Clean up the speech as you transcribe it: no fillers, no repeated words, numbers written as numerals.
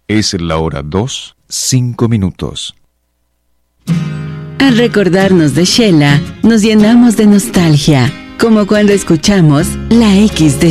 Es la hora 2, 5 minutos. Al recordarnos de Shela, nos llenamos de nostalgia, como cuando escuchamos La X de